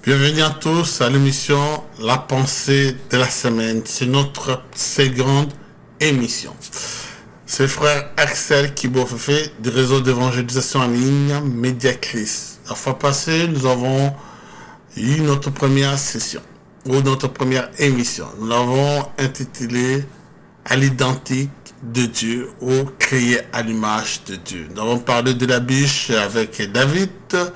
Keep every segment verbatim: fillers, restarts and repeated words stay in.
Bienvenue à tous à l'émission La pensée de la semaine. C'est notre seconde émission. C'est le frère Axel Kibofefe du réseau d'évangélisation en ligne Mediacris. La fois passée, nous avons eu notre première session ou notre première émission. Nous l'avons intitulée À l'identique de Dieu ou créé à l'image de Dieu. Nous avons parlé de la biche avec David.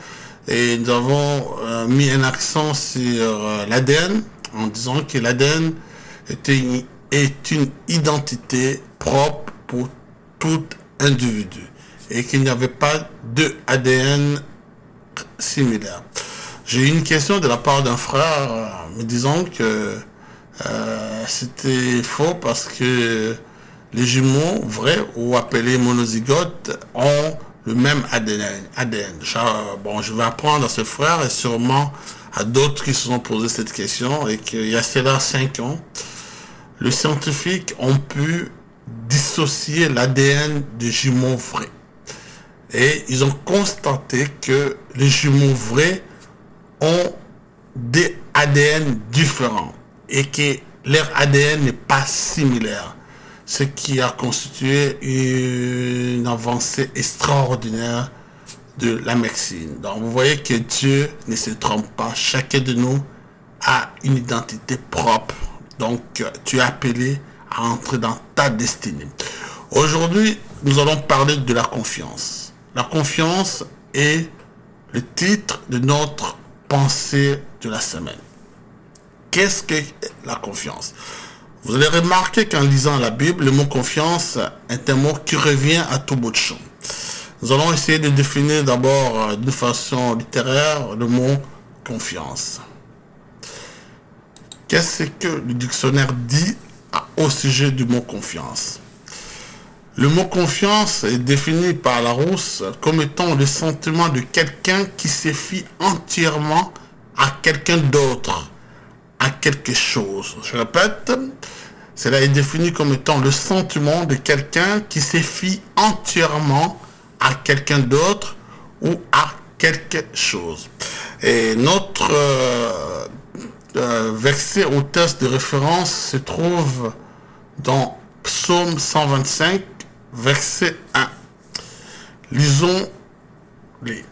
Et nous avons euh, mis un accent sur euh, l'A D N en disant que l'A D N était une, est une identité propre pour tout individu et qu'il n'y avait pas de A D N similaire. J'ai eu une question de la part d'un frère euh, me disant que euh, c'était faux parce que les jumeaux vrais ou appelés monozygotes ont le même A D N. A D N. Bon, je vais apprendre à ce frère et sûrement à d'autres qui se sont posé cette question et qu'il y a cela cinq ans, les scientifiques ont pu dissocier l'A D N des jumeaux vrais. Et ils ont constaté que les jumeaux vrais ont des A D N différents et que leur A D N n'est pas similaire. Ce qui a constitué une avancée extraordinaire de la médecine. Donc vous voyez que Dieu ne se trompe pas. Chacun de nous a une identité propre. Donc tu es appelé à entrer dans ta destinée. Aujourd'hui, nous allons parler de la confiance. La confiance est le titre de notre pensée de la semaine. Qu'est-ce que la confiance ? Vous allez remarquer qu'en lisant la Bible, le mot confiance est un mot qui revient à tout bout de champ. Nous allons essayer de définir d'abord de façon littéraire le mot confiance. Qu'est-ce que le dictionnaire dit au sujet du mot confiance ? Le mot confiance est défini par Larousse comme étant le sentiment de quelqu'un qui se fie entièrement à quelqu'un d'autre, à quelque chose. Je répète, cela est défini comme étant le sentiment de quelqu'un qui se fie entièrement à quelqu'un d'autre ou à quelque chose. Et notre euh, euh, verset ou texte de référence se trouve dans Psaume cent vingt-cinq, verset un. Lisons-les.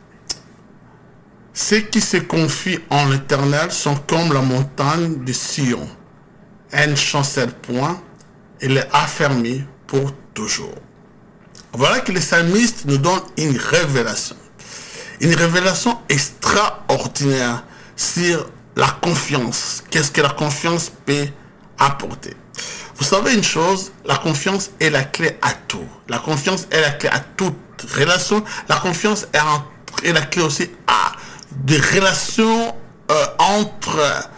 Ceux qui se confient en l'Éternel sont comme la montagne de Sion. Elle ne chancelle point, elle est affermie pour toujours. Voilà que les psalmistes nous donnent une révélation. Une révélation extraordinaire sur la confiance. Qu'est-ce que la confiance peut apporter? Vous savez une chose, la confiance est la clé à tout. La confiance est la clé à toute relation. La confiance est, en, est la clé aussi à des relations euh, entre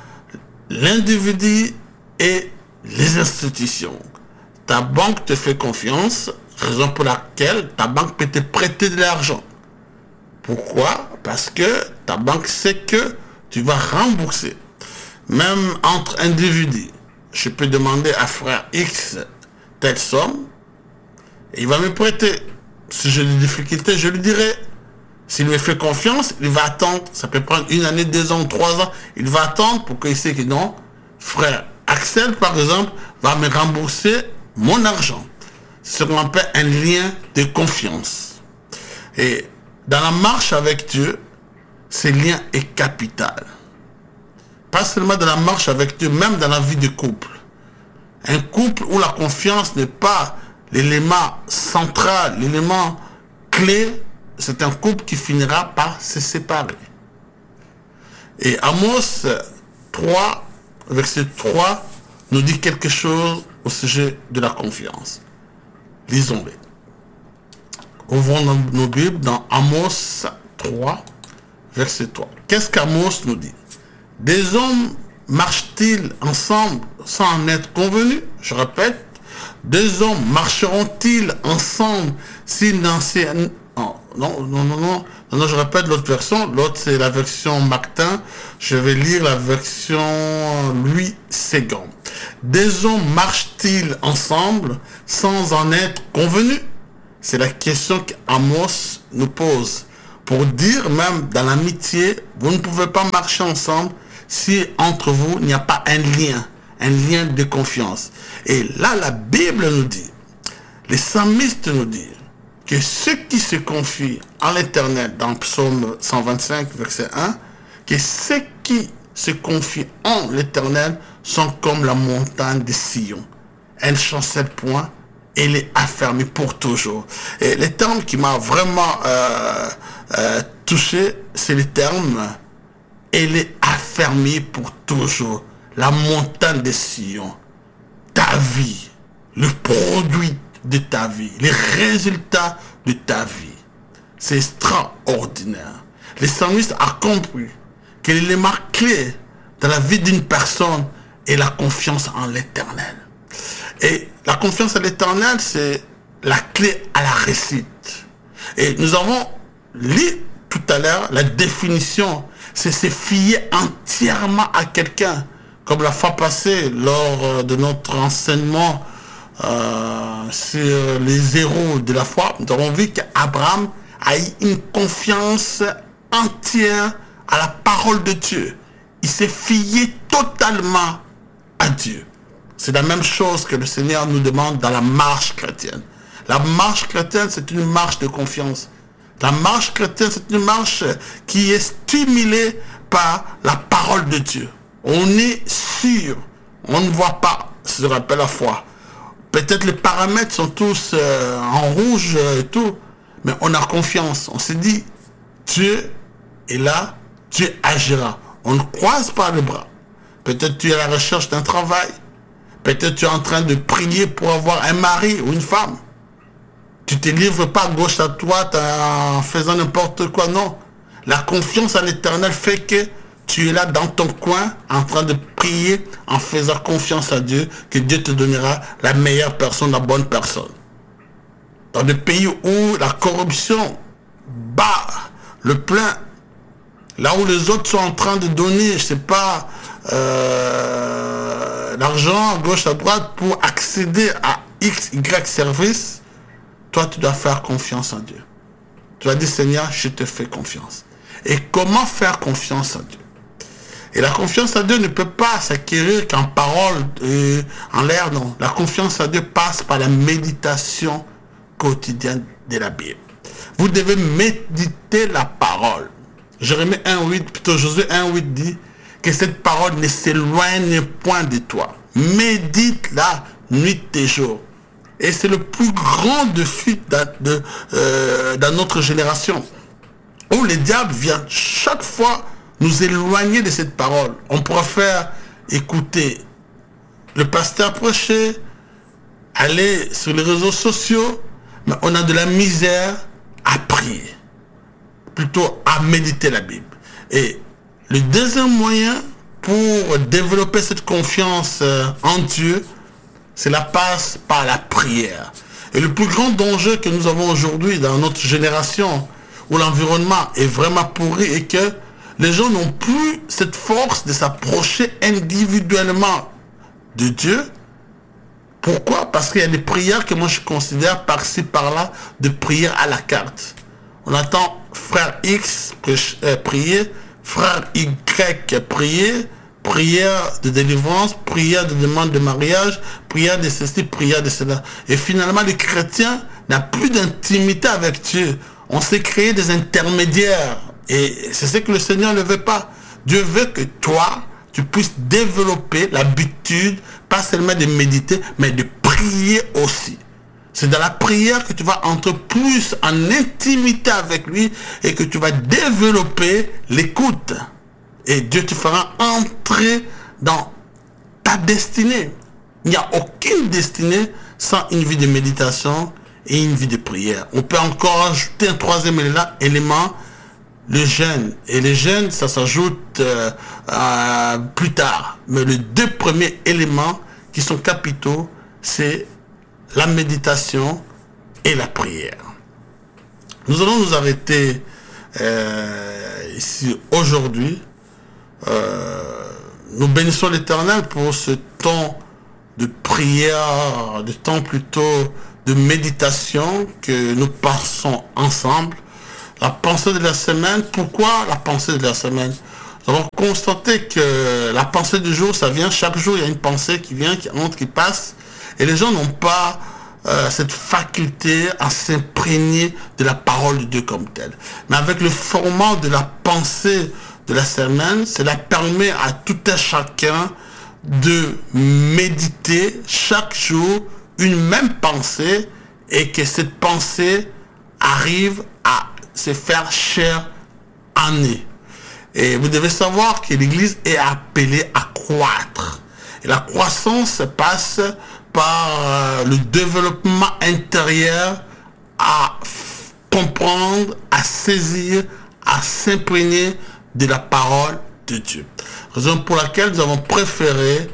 l'individu et les institutions. Ta banque te fait confiance, raison pour laquelle ta banque peut te prêter de l'argent. Pourquoi? Parce que ta banque sait que tu vas rembourser. Même entre individus, je peux demander à frère X telle somme, et il va me prêter. Si j'ai des difficultés, je lui dirai. S'il me fait confiance, il va attendre. Ça peut prendre une année, deux ans, trois ans. Il va attendre pour qu'il sait que non, frère Axel, par exemple, va me rembourser mon argent. C'est ce qu'on appelle un lien de confiance. Et dans la marche avec Dieu, ce lien est capital. Pas seulement dans la marche avec Dieu, même dans la vie de couple. Un couple où la confiance n'est pas l'élément central, l'élément clé, c'est un couple qui finira par se séparer. Et Amos trois, verset trois, nous dit quelque chose au sujet de la confiance. Lisons-les. Ouvrons nos Bibles dans Amos trois, verset trois. Qu'est-ce qu'Amos nous dit? Des hommes marchent-ils ensemble sans en être convenus? Je répète, deux hommes marcheront-ils ensemble s'ils n'en s'en... Non, non, non, non, non, non, je répète l'autre version. L'autre, c'est la version Martin. Je vais lire la version Louis Ségon. Des hommes marchent-ils ensemble sans en être convenus? C'est la question qu'Amos nous pose. pour dire même dans l'amitié, vous ne pouvez pas marcher ensemble si entre vous il n'y a pas un lien, un lien de confiance. Et là, la Bible nous dit, les psalmistes nous disent, que ceux qui se confient en l'Éternel, dans Psaume cent vingt-cinq, verset un, que ceux qui se confient en l'Éternel sont comme la montagne de Sion. Elle ne chancelle point, elle est affermie pour toujours. Et le terme qui m'a vraiment euh, euh, touché, c'est le terme « elle est affermie pour toujours ». La montagne de Sion, ta vie, le produit de ta vie, les résultats de ta vie. C'est extraordinaire. Les psalmistes ont compris que l'élément clé dans la vie d'une personne est la confiance en l'Éternel. Et la confiance en l'Éternel, c'est la clé à la réussite. Et nous avons lu tout à l'heure la définition, c'est se fier entièrement à quelqu'un. Comme la fois passée, lors de notre enseignement Euh, sur les héros de la foi, nous avons vu qu'Abraham a eu une confiance entière à la parole de Dieu. Il s'est fié totalement à Dieu. C'est la même chose que le Seigneur nous demande dans la marche chrétienne. La marche chrétienne, c'est une marche de confiance. La marche chrétienne, c'est une marche qui est stimulée par la parole de Dieu. On est sûr, on ne voit pas, ça se rappelle la foi. Peut-être les paramètres sont tous euh, en rouge euh, et tout, mais on a confiance. On s'est dit, Dieu est là, Dieu agira. On ne croise pas les bras. Peut-être tu es à la recherche d'un travail. Peut-être tu es en train de prier pour avoir un mari ou une femme. Tu ne te livres pas gauche à droite en faisant n'importe quoi, non. La confiance en l'Éternel fait que tu es là dans ton coin en train de prier en faisant confiance à Dieu que Dieu te donnera la meilleure personne, la bonne personne. Dans des pays où la corruption bat le plein, là où les autres sont en train de donner, je sais pas, euh, l'argent à gauche à droite pour accéder à X, Y service, toi tu dois faire confiance en Dieu. Tu dois dire, Seigneur, je te fais confiance. Et comment faire confiance à Dieu? Et la confiance à Dieu ne peut pas s'acquérir qu'en parole, euh, en l'air, non. La confiance à Dieu passe par la méditation quotidienne de la Bible. Vous devez méditer la parole. Jérémie un huit, plutôt Josué un huit dit que cette parole ne s'éloigne point de toi. Médite-la nuit et jour. Et c'est le plus grand défi dans, de, euh, dans notre génération. Où le diable vient chaque fois nous éloigner de cette parole. On préfère écouter le pasteur prêcher, aller sur les réseaux sociaux, mais on a de la misère à prier, plutôt à méditer la Bible. Et le deuxième moyen pour développer cette confiance en Dieu, c'est la passe par la prière. Et le plus grand danger que nous avons aujourd'hui dans notre génération, où l'environnement est vraiment pourri et que les gens n'ont plus cette force de s'approcher individuellement de Dieu. Pourquoi? Parce qu'il y a des prières que moi je considère par-ci par-là de prières à la carte. On attend frère X prier, frère Y prier, prière de délivrance, prière de demande de mariage, prière de ceci, prière de cela. Et finalement, le chrétien n'a plus d'intimité avec Dieu. On s'est créé des intermédiaires. Et c'est ce que le Seigneur ne veut pas. Dieu veut que toi, tu puisses développer l'habitude, pas seulement de méditer, mais de prier aussi. C'est dans la prière que tu vas entrer plus en intimité avec lui et que tu vas développer l'écoute. Et Dieu te fera entrer dans ta destinée. Il n'y a aucune destinée sans une vie de méditation et une vie de prière. On peut encore ajouter un troisième élément, le jeûne. Et le jeûne, ça s'ajoute euh, euh, plus tard. Mais les deux premiers éléments qui sont capitaux, c'est la méditation et la prière. Nous allons nous arrêter euh, ici aujourd'hui. Euh, nous bénissons l'Éternel pour ce temps de prière, de temps plutôt de méditation que nous passons ensemble. La pensée de la semaine, pourquoi la pensée de la semaine? Nous avons constaté que la pensée du jour, ça vient chaque jour, il y a une pensée qui vient, qui entre, qui passe, et les gens n'ont pas euh, cette faculté à s'imprégner de la parole de Dieu comme telle. Mais avec le format de la pensée de la semaine, cela permet à tout un chacun de méditer chaque jour une même pensée et que cette pensée arrive à se faire chair en nous. Et vous devez savoir que l'Église est appelée à croître. Et la croissance se passe par euh, le développement intérieur à comprendre, à saisir, à s'imprégner de la parole de Dieu. Raison pour laquelle nous avons préféré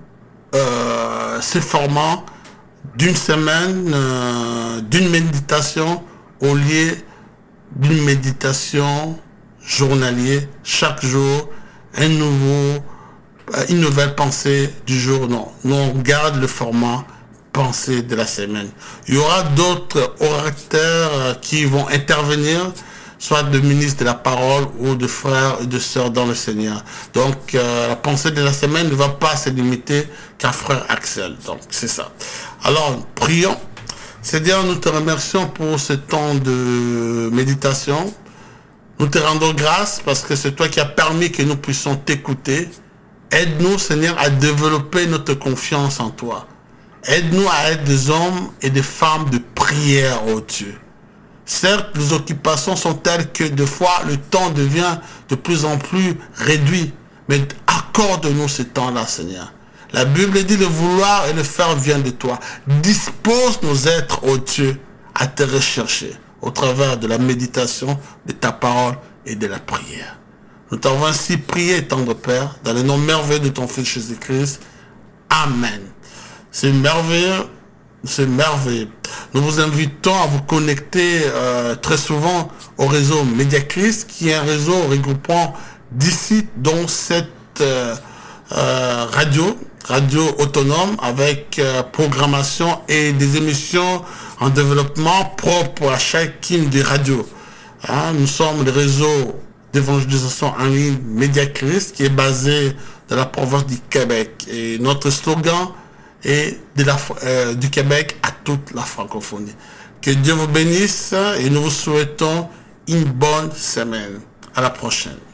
euh, ce format d'une semaine, euh, d'une méditation au lieu d'une méditation journalière. Chaque jour, un nouveau, une nouvelle pensée du jour. Non, nous on garde le format pensée de la semaine. Il y aura d'autres orateurs qui vont intervenir, soit de ministres de la parole ou de frères et de sœurs dans le Seigneur. Donc, euh, la pensée de la semaine ne va pas se limiter qu'à frère Axel. Donc, c'est ça. Alors, prions. Seigneur, nous te remercions pour ce temps de méditation. Nous te rendons grâce parce que c'est toi qui as permis que nous puissions t'écouter. Aide-nous, Seigneur, à développer notre confiance en toi. Aide-nous à être des hommes et des femmes de prière, oh Dieu. Certes, les occupations sont telles que des fois le temps devient de plus en plus réduit. Mais accorde-nous ce temps-là, Seigneur. La Bible dit le vouloir et le faire vient de toi. Dispose nos êtres, oh Dieu, à te rechercher au travers de la méditation de ta parole et de la prière. Nous t'avons ainsi prié, tendre Père, dans le nom merveilleux de ton Fils Jésus-Christ. Amen. C'est merveilleux. C'est merveilleux. Nous vous invitons à vous connecter euh, très souvent au réseau Mediachrist, qui est un réseau regroupant d'ici, dont cette euh, euh, radio, radio autonome, avec euh, programmation et des émissions en développement propres à chacune des radios. Hein, nous sommes le réseau d'évangélisation en ligne Mediachrist, qui est basé dans la province du Québec. Et notre slogan et de la, euh, du Québec à toute la francophonie. Que Dieu vous bénisse et nous vous souhaitons une bonne semaine. À la prochaine.